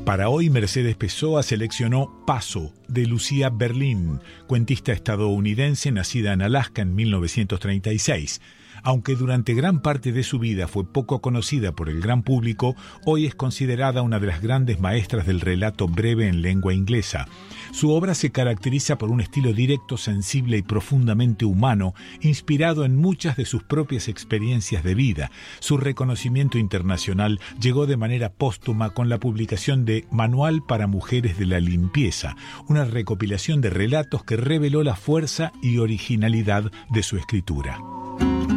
Para hoy, Mercedes Pessoa seleccionó Paso, de Lucía Berlín, cuentista estadounidense nacida en Alaska en 1936. Aunque durante gran parte de su vida fue poco conocida por el gran público, hoy es considerada una de las grandes maestras del relato breve en lengua inglesa. Su obra se caracteriza por un estilo directo, sensible y profundamente humano, inspirado en muchas de sus propias experiencias de vida. Su reconocimiento internacional llegó de manera póstuma con la publicación de Manual para Mujeres de la Limpieza, una recopilación de relatos que reveló la fuerza y originalidad de su escritura.